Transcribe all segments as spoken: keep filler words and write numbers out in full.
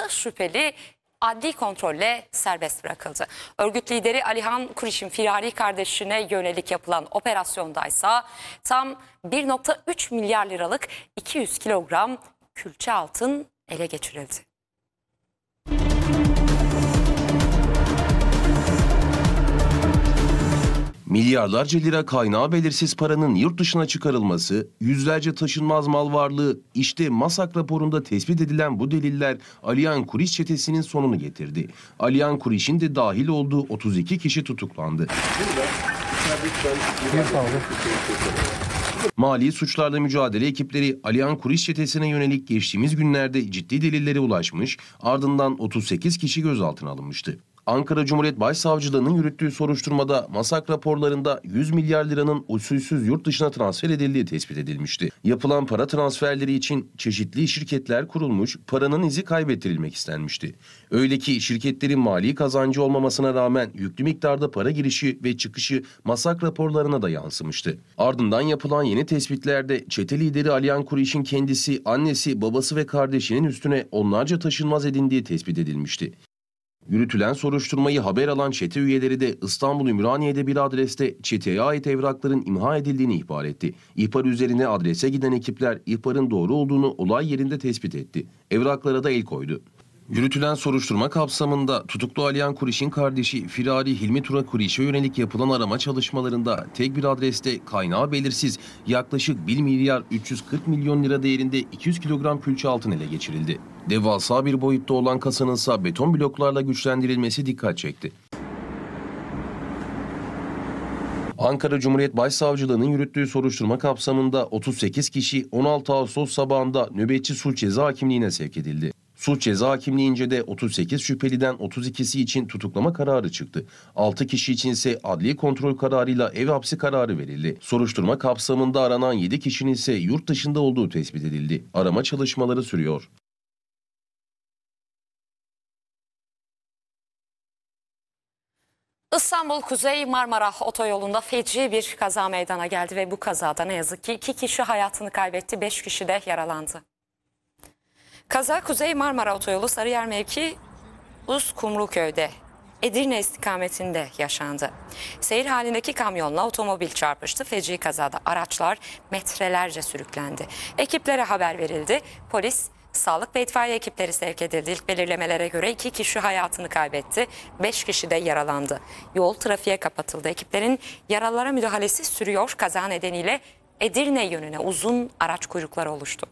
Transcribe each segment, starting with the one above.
altı şüpheli adli kontrolle serbest bırakıldı. Örgüt lideri Alihan Kuriş'in firari kardeşine yönelik yapılan operasyondaysa tam bir nokta üç milyar liralık iki yüz kilogram külçe altın ele geçirildi. Milyarlarca lira kaynağı belirsiz paranın yurt dışına çıkarılması, yüzlerce taşınmaz mal varlığı, işte MASAK raporunda tespit edilen bu deliller Alihan Kuriş çetesinin sonunu getirdi. Alihan Kuriş'in de dahil olduğu otuz iki kişi tutuklandı. Mali suçlarla mücadele ekipleri Alihan Kuriş çetesine yönelik geçtiğimiz günlerde ciddi delillere ulaşmış, ardından otuz sekiz kişi gözaltına alınmıştı. Ankara Cumhuriyet Başsavcılığı'nın yürüttüğü soruşturmada MASAK raporlarında yüz milyar liranın usulsüz yurt dışına transfer edildiği tespit edilmişti. Yapılan para transferleri için çeşitli şirketler kurulmuş, paranın izi kaybettirilmek istenmişti. Öyle ki şirketlerin mali kazancı olmamasına rağmen yüklü miktarda para girişi ve çıkışı MASAK raporlarına da yansımıştı. Ardından yapılan yeni tespitlerde çete lideri Alihan Kuriş'in kendisi, annesi, babası ve kardeşinin üstüne onlarca taşınmaz edindiği tespit edilmişti. Yürütülen soruşturmayı haber alan çete üyeleri de İstanbul Ümraniye'de bir adreste çeteye ait evrakların imha edildiğini ihbar etti. İhbar üzerine adrese giden ekipler ihbarın doğru olduğunu olay yerinde tespit etti. Evraklara da el koydu. Yürütülen soruşturma kapsamında tutuklu Alihan Kuriş'in kardeşi firari Hilmi Tura Kuriş'e yönelik yapılan arama çalışmalarında tek bir adreste kaynağı belirsiz yaklaşık bir milyar üç yüz kırk milyon lira değerinde iki yüz kilogram külçe altın ele geçirildi. Devasa bir boyutta olan kasanın ise beton bloklarla güçlendirilmesi dikkat çekti. Ankara Cumhuriyet Başsavcılığı'nın yürüttüğü soruşturma kapsamında otuz sekiz kişi on altı Ağustos sabahında nöbetçi suç ceza hakimliğine sevk edildi. Suç ceza hakimliğince de otuz sekiz şüpheliden otuz ikisi için tutuklama kararı çıktı. altı kişi için ise adli kontrol kararıyla ev hapsi kararı verildi. Soruşturma kapsamında aranan yedi kişinin ise yurt dışında olduğu tespit edildi. Arama çalışmaları sürüyor. İstanbul Kuzey Marmara Otoyolu'nda feci bir kaza meydana geldi ve bu kazada ne yazık ki iki kişi hayatını kaybetti, beş kişi de yaralandı. Kaza Kuzey Marmara Otoyolu Sarıyer mevki Uzkumruköy'de Edirne istikametinde yaşandı. Seyir halindeki kamyonla otomobil çarpıştı. Feci kazada araçlar metrelerce sürüklendi. Ekiplere haber verildi. Polis, sağlık ve itfaiye ekipleri sevk edildi. İlk belirlemelere göre iki kişi hayatını kaybetti. Beş kişi de yaralandı. Yol trafiğe kapatıldı. Ekiplerin yaralılara müdahalesi sürüyor. Kaza nedeniyle Edirne yönüne uzun araç kuyrukları oluştu.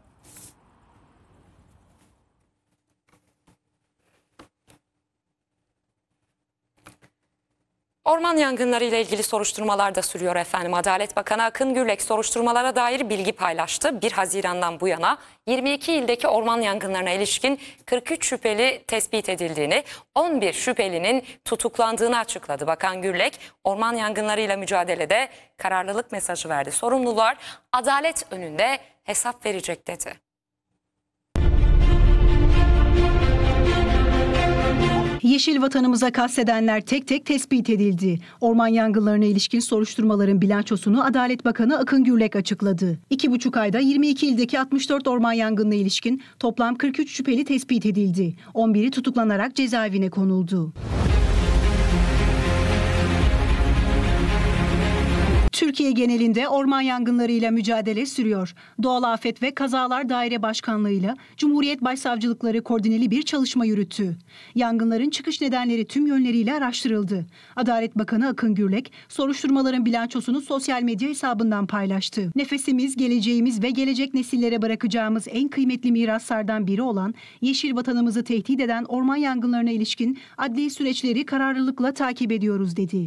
Orman yangınları ile ilgili soruşturmalar da sürüyor efendim. Adalet Bakanı Akın Gürlek soruşturmalara dair bilgi paylaştı. bir Haziran'dan bu yana yirmi iki ildeki orman yangınlarına ilişkin kırk üç şüpheli tespit edildiğini, on bir şüphelinin tutuklandığını açıkladı. Bakan Gürlek, orman yangınlarıyla mücadelede kararlılık mesajı verdi. Sorumlular adalet önünde hesap verecek dedi. Yeşil vatanımıza kastedenler tek tek tespit edildi. Orman yangınlarına ilişkin soruşturmaların bilançosunu Adalet Bakanı Akın Gürlek açıkladı. İki buçuk ayda yirmi iki ildeki altmış dört orman yangınına ilişkin toplam kırk üç şüpheli tespit edildi. on biri tutuklanarak cezaevine konuldu. Türkiye genelinde orman yangınlarıyla mücadele sürüyor. Doğal Afet ve Kazalar Daire Başkanlığı'yla Cumhuriyet Başsavcılıkları koordineli bir çalışma yürüttü. Yangınların çıkış nedenleri tüm yönleriyle araştırıldı. Adalet Bakanı Akın Gürlek, soruşturmaların bilançosunu sosyal medya hesabından paylaştı. Nefesimiz, geleceğimiz ve gelecek nesillere bırakacağımız en kıymetli miraslardan biri olan yeşil vatanımızı tehdit eden orman yangınlarına ilişkin adli süreçleri kararlılıkla takip ediyoruz dedi.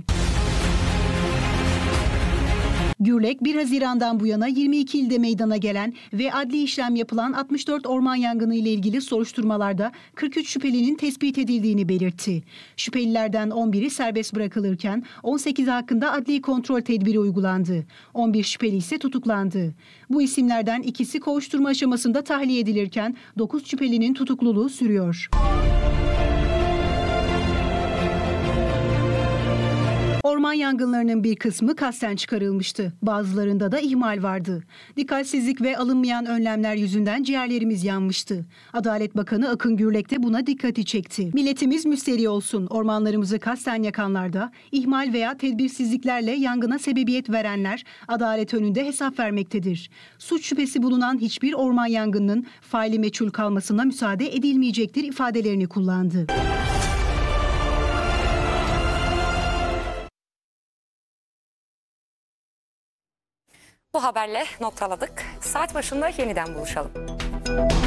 Gürlek, bir Haziran'dan bu yana yirmi iki ilde meydana gelen ve adli işlem yapılan altmış dört orman yangını ile ilgili soruşturmalarda kırk üç şüphelinin tespit edildiğini belirtti. Şüphelilerden on biri serbest bırakılırken on sekizi hakkında adli kontrol tedbiri uygulandı. on bir şüpheli ise tutuklandı. Bu isimlerden ikisi kovuşturma aşamasında tahliye edilirken dokuz şüphelinin tutukluluğu sürüyor. orman yangınlarının bir kısmı kasten çıkarılmıştı. Bazılarında da ihmal vardı. Dikkatsizlik ve alınmayan önlemler yüzünden ciğerlerimiz yanmıştı. Adalet Bakanı Akın Gürlek de buna dikkati çekti. Milletimiz müsterih olsun. Ormanlarımızı kasten yakanlarda, ihmal veya tedbirsizliklerle yangına sebebiyet verenler adalet önünde hesap vermektedir. Suç şüphesi bulunan hiçbir orman yangınının faili meçhul kalmasına müsaade edilmeyecektir ifadelerini kullandı. Bu haberle noktaladık. Saat başında yeniden buluşalım.